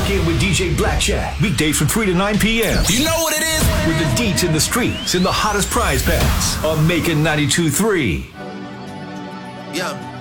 Lock in with DJ Black Jack, weekdays from 3 to 9 p.m. You know what it is? With the deets in the streets and the hottest prize packs on Macon 92.3. Yeah.